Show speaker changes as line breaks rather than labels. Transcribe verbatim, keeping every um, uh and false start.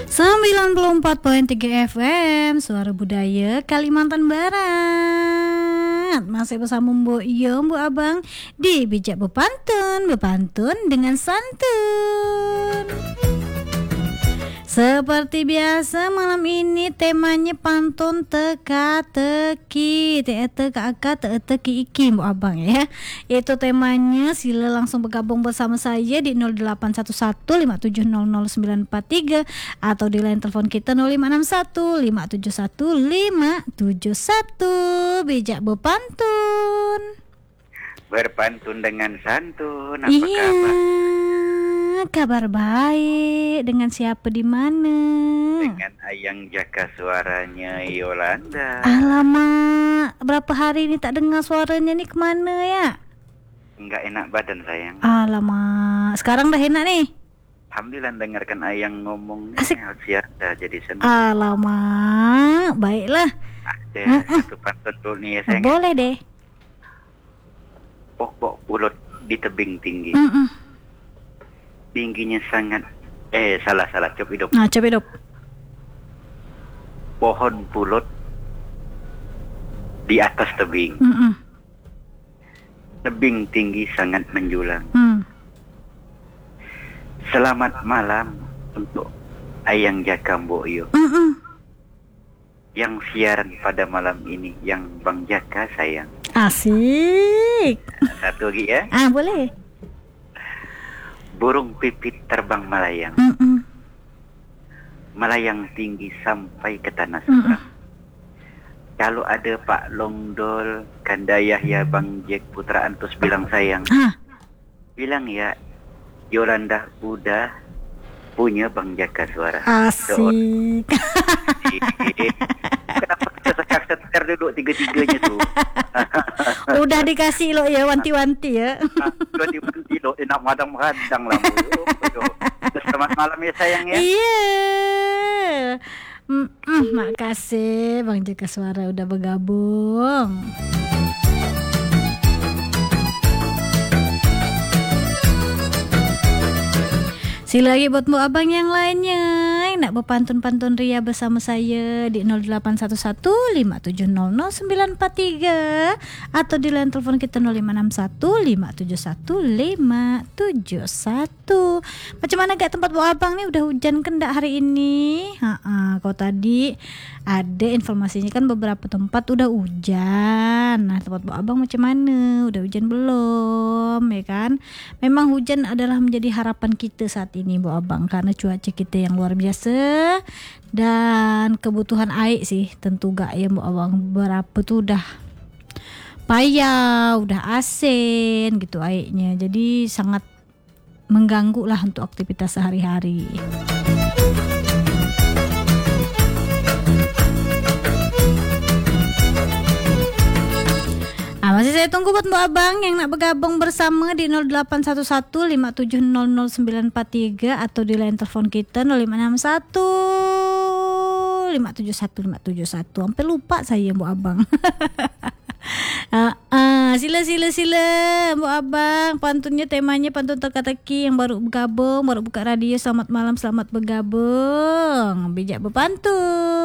sembilan puluh empat koma tiga F M Suara Budaya Kalimantan Barat. Masih bersama Mbok Iyo, Mbok Abang di Bijak Bepantun, Bepantun dengan Santun. Seperti biasa malam ini temanya pantun teka-teki. Teka-teka teka-teki iki Mbok Abang ya. Itu temanya, sila langsung bergabung bersama saya di nol delapan satu satu lima tujuh nol nol sembilan empat tiga atau di line telepon kita nol lima enam satu lima tujuh satu lima tujuh satu. Bijak Bepantun.
Berpantun dengan Santun. Apa
iya.
kabar?
Kabar baik. Dengan siapa di mana?
Dengan Ayang Jaka suaranya Yolanda.
Alamak, berapa hari ini tak dengar suaranya nih, kemana ya?
Enggak enak badan sayang.
Alamak, sekarang dah enak nih.
Alhamdulillah dengarkan Ayang ngomong.
Asik.
Siap dah jadi senang.
Alamak, baiklah.
Ada
Uh-uh.
satu pantun dulu nih ya sayang.
Boleh deh.
Pokok pulut di tebing tinggi.
Mm-mm.
Tingginya sangat Eh salah salah Cop hidup.
Nah, coba hidup.
Pohon pulut di atas tebing.
Mm-mm.
Tebing tinggi sangat menjulang.
Mm.
Selamat malam untuk Ayang Jaka Mbok Iyo
Mm-mm.
yang siaran pada malam ini, yang Bang Jaka sayang.
Asik.
Satu lagi ya.
Ah, boleh.
Burung pipit terbang melayang,
Mm-mm.
melayang tinggi sampai ke tanah
Mm-mm.
seberang. Kalau ada Pak Longdol, Kanda Yahya, Bang Jack Putra Antus bilang sayang,
Ah,
bilang ya Yolanda udah punya Bang Jaka suara.
asik.
Kenapa kita sekar-sekar duduk tiga-tiganya tuh?
Udah dikasih lo ya, wanti-wanti ya.
Tiba-tiba lo nak madang-madang lah. Selamat malam ya sayang ya.
Iya. Mm-mm, makasih Bang Jaka Suara udah bergabung. Sila lagi buat Mbok Abang yang lainnya yang nak berpantun-pantun ria bersama saya di nol delapan satu satu lima tujuh nol nol sembilan empat tiga atau di line telepon kita nol lima enam satu lima tujuh satu lima tujuh satu. Macam mana gak tempat Mbok Abang nih, udah hujan kan ndak hari ini? Ha-ha, kalau tadi ada informasinya kan beberapa tempat udah hujan. Nah, tempat Mbok Abang macam mana? Udah hujan belum? Ya kan? Memang hujan adalah menjadi harapan kita saat ini Mbok Abang, karena cuaca kita yang luar biasa dan kebutuhan air sih tentu gak ya Mbok Abang. Berapa tuh udah payah, udah asin gitu airnya. Jadi sangat mengganggu lah untuk aktivitas sehari-hari. Nah, masih saya tunggu buat Mbok Abang yang nak bergabung bersama di nol delapan satu satu lima tujuh nol nol sembilan empat tiga atau di line telepon kita nol lima enam satu lima tujuh satu lima tujuh satu. Sampai lupa saya Mbok Abang. uh, uh, sila sila sila Mbok Abang, pantunnya temanya pantun teka-teki yang baru bergabung, baru buka radio. Selamat malam, selamat bergabung. Bijak Bepantun.